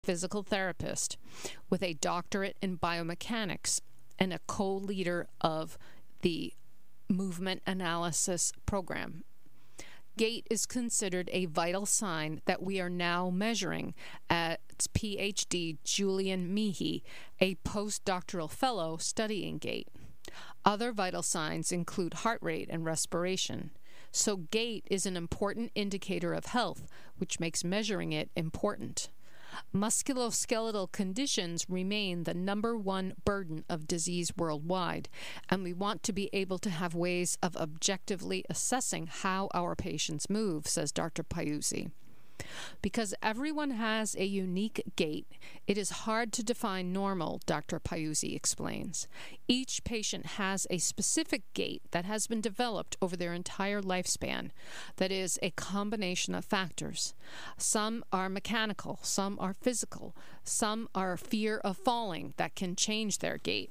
physical therapist with a doctorate in biomechanics and a co-leader of the movement analysis program. Gait is considered a vital sign that we are now measuring, as PhD Julian Meehy, a postdoctoral fellow studying gait. Other vital signs include heart rate and respiration. So gait is an important indicator of health, which makes measuring it important. Musculoskeletal conditions remain the number one burden of disease worldwide, and we want to be able to have ways of objectively assessing how our patients move, says Dr. Piuzzi. Because everyone has a unique gait, it is hard to define normal, Dr. Piuzzi explains. Each patient has a specific gait that has been developed over their entire lifespan, that is, a combination of factors. Some are mechanical, some are physical, some are fear of falling that can change their gait.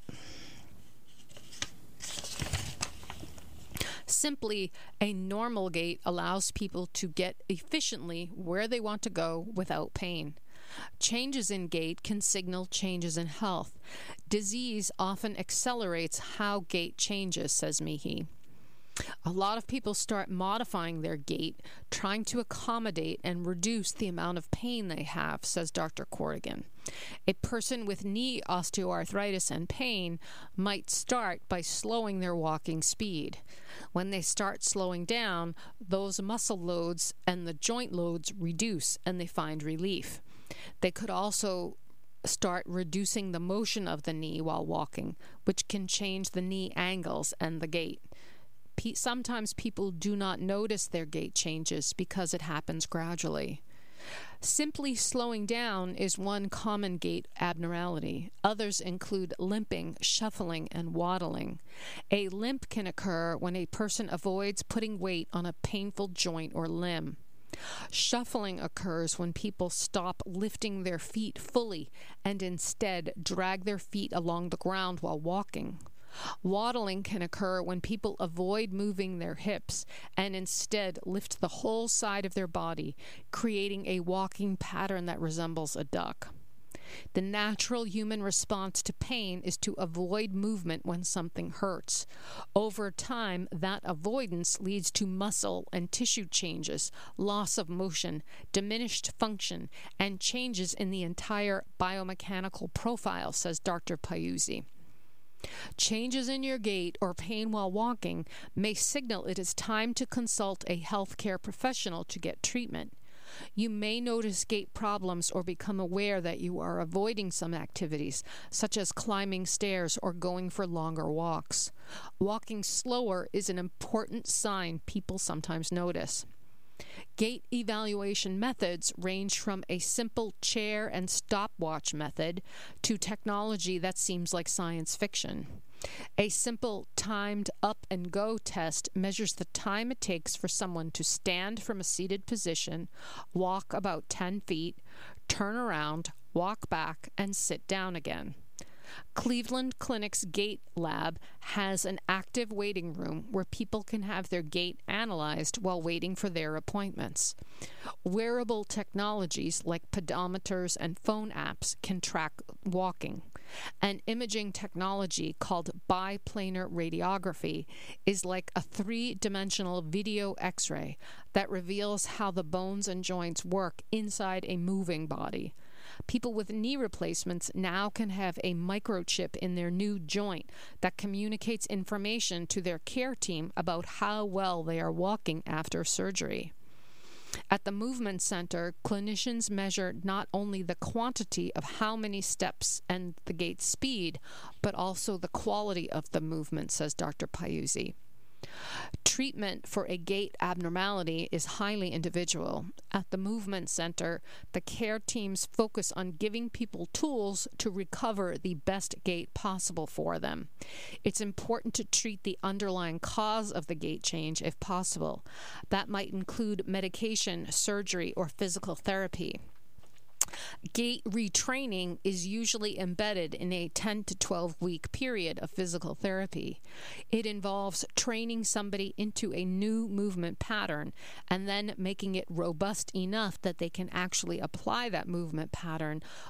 Simply, a normal gait allows people to get efficiently where they want to go without pain. Changes in gait can signal changes in health. Disease often accelerates how gait changes, says Meehy. A lot of people start modifying their gait, trying to accommodate and reduce the amount of pain they have, says Dr. Corrigan. A person with knee osteoarthritis and pain might start by slowing their walking speed. When they start slowing down, those muscle loads and the joint loads reduce and they find relief. They could also start reducing the motion of the knee while walking, which can change the knee angles and the gait. Sometimes people do not notice their gait changes because it happens gradually. Simply slowing down is one common gait abnormality. Others include limping, shuffling, and waddling. A limp can occur when a person avoids putting weight on a painful joint or limb. Shuffling occurs when people stop lifting their feet fully and instead drag their feet along the ground while walking. Waddling can occur when people avoid moving their hips and instead lift the whole side of their body, creating a walking pattern that resembles a duck. The natural human response to pain is to avoid movement when something hurts. Over time, that avoidance leads to muscle and tissue changes, loss of motion, diminished function, and changes in the entire biomechanical profile, says Dr. Piuzzi. Changes in your gait or pain while walking may signal it is time to consult a healthcare professional to get treatment. You may notice gait problems or become aware that you are avoiding some activities, such as climbing stairs or going for longer walks. Walking slower is an important sign people sometimes notice. Gait evaluation methods range from a simple chair and stopwatch method to technology that seems like science fiction. A simple timed up and go test measures the time it takes for someone to stand from a seated position, walk about 10 feet, turn around, walk back, and sit down again. Cleveland Clinic's Gait Lab has an active waiting room where people can have their gait analyzed while waiting for their appointments. Wearable technologies like pedometers and phone apps can track walking. An imaging technology called biplanar radiography is like a three-dimensional video X-ray that reveals how the bones and joints work inside a moving body. People with knee replacements now can have a microchip in their new joint that communicates information to their care team about how well they are walking after surgery. At the Movement Center, clinicians measure not only the quantity of how many steps and the gait speed, but also the quality of the movement, says Dr. Piuzzi. Treatment for a gait abnormality is highly individual. At the Movement Center, the care teams focus on giving people tools to recover the best gait possible for them. It's important to treat the underlying cause of the gait change if possible. That might include medication, surgery, or physical therapy. Gait retraining is usually embedded in a 10 to 12 week period of physical therapy. It involves training somebody into a new movement pattern and then making it robust enough that they can actually apply that movement pattern